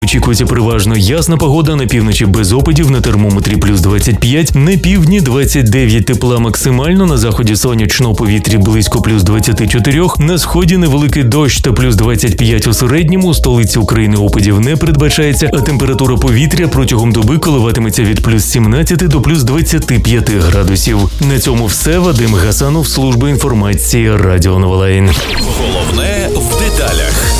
Очікується переважно ясна погода, на півночі без опадів, на термометрі плюс 25, на півдні 29 тепла максимально, на заході сонячно, у повітрі близько плюс 24, на сході невеликий дощ та плюс 25 у середньому, у столиці України опадів не передбачається, а температура повітря протягом доби коливатиметься від плюс 17 до плюс 25 градусів. На цьому все. Вадим Гасанов, служба інформації Радіо Новолайн. Головне в деталях.